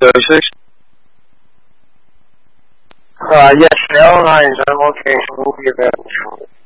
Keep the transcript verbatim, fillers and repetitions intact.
thirty-six. Uh, yes, the airline is I'm located. We'll be available shortly.